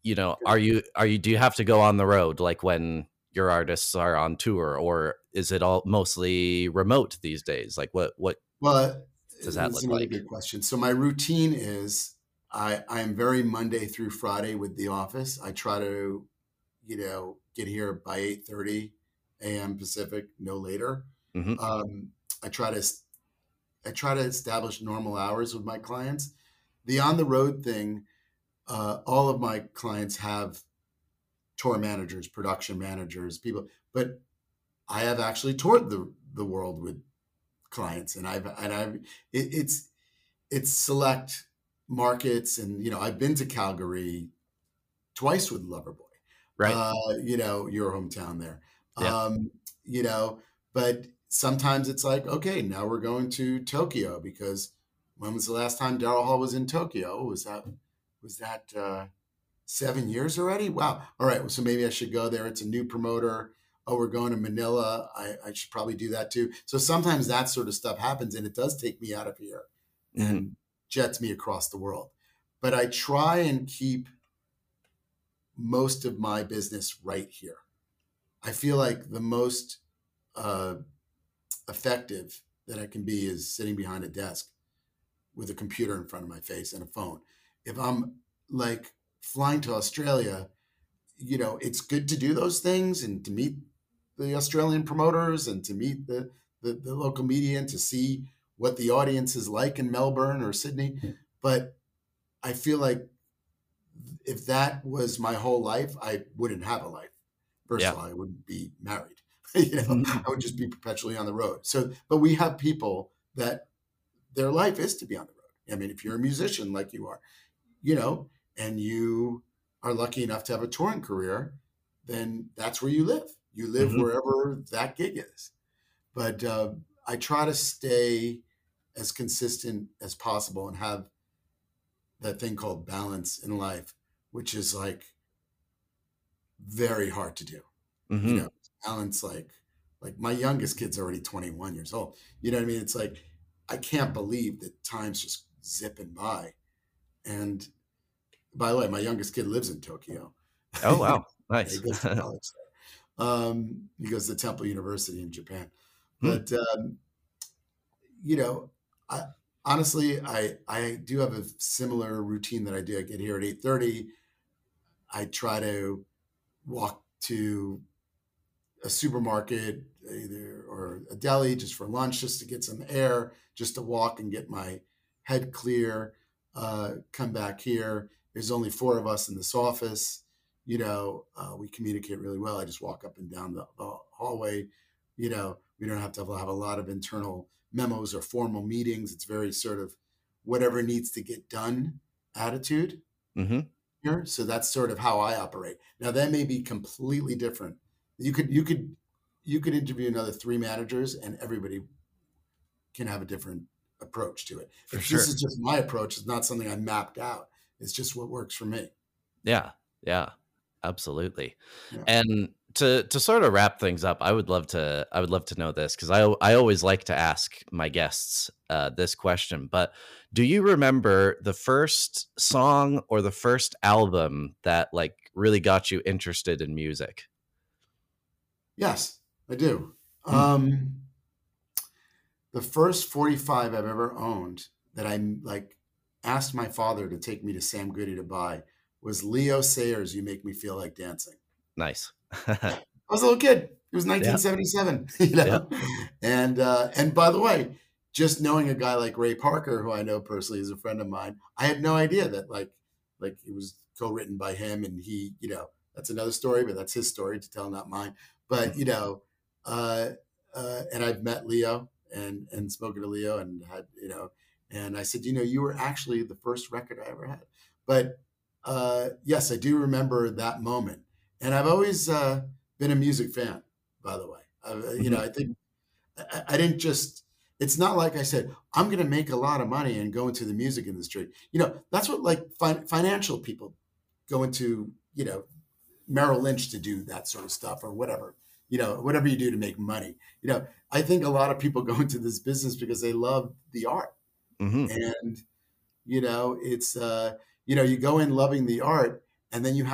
do you have to go on the road like when your artists are on tour, or is it all mostly remote these days? Like what Well, does that it's look another like? good question. So my routine is I am very Monday through Friday with the office. I try to, get here by 8:30 a.m. Pacific, no later. Hmm. Um, I try to I try to establish normal hours with my clients. The on the road thing, all of my clients have tour managers, production managers, people, but I have actually toured the world with clients, and it's select markets, and I've been to Calgary twice with Loverboy. Right. Your hometown there. Yeah. Um, you know, but sometimes it's like, okay, now we're going to Tokyo because when was the last time Daryl Hall was in Tokyo? Was that 7 years already? Wow. All right. Well, so maybe I should go there. It's a new promoter. Oh, we're going to Manila. I should probably do that too. So sometimes that sort of stuff happens, and it does take me out of here Hmm. and jets me across the world. But I try and keep most of my business right here. I feel like the most uh, effective that I can be is sitting behind a desk with a computer in front of my face and a phone. If I'm like flying to Australia, it's good to do those things and to meet the Australian promoters and to meet the local media and to see what the audience is like in Melbourne or Sydney. But I feel like if that was my whole life, I wouldn't have a life. First Yeah. of all, I wouldn't be married. I would just be perpetually on the road. So, but we have people that their life is to be on the road. I mean, if you're a musician like you are, you know, and you are lucky enough to have a touring career, then that's where you live. You live Hmm. wherever that gig is. But I try to stay as consistent as possible and have that thing called balance in life, which is like very hard to do. You Hmm. know, balance like my youngest kid's already 21 years old. You know what I mean? It's like I can't believe that time's just zipping by. And by the way, my youngest kid lives in Tokyo. Oh, You know, wow. he Nice. goes to college there. He goes to Temple University in Japan. Hmm. But you know, I honestly I do have a similar routine that I do. I get here at 8:30. I try to walk to a supermarket either or a deli just for lunch, just to get some air, just to walk and get my head clear. Come back here. There's only four of us in this office. We communicate really well. I just walk up and down the hallway. We don't have to have a lot of internal memos or formal meetings. It's very sort of whatever needs to get done attitude Hmm. here. So that's sort of how I operate. Now that may be completely different. You could interview another three managers and everybody can have a different approach to it. For This sure. is just my approach. It's not something I mapped out. It's just what works for me. Yeah. Yeah. Absolutely. Yeah. And to sort of wrap things up, I would love to know this because I always like to ask my guests this question. But do you remember the first song or the first album that like really got you interested in music? Yes, I do. Hmm. The first 45 I've ever owned that I like asked my father to take me to Sam Goody to buy was Leo Sayers' "You Make Me Feel Like Dancing." Nice. I was a little kid. It was Yeah. 1977, Yeah. And by the way, just knowing a guy like Ray Parker, who I know personally is a friend of mine, I had no idea that like it was co-written by him, and that's another story, but that's his story to tell, not mine. But uh, and I've met Leo and spoken to Leo and had and I said, you were actually the first record I ever had. But yes, I do remember that moment, and I've always been a music fan. By the way, Mhm. I think I didn't just. It's not like I said I'm going to make a lot of money and go into the music industry. That's what like financial people go into. Merrill Lynch to do that sort of stuff or whatever. Whatever you do to make money. I think a lot of people go into this business because they love the art, Mhm. and it's you go in loving the art, and then you have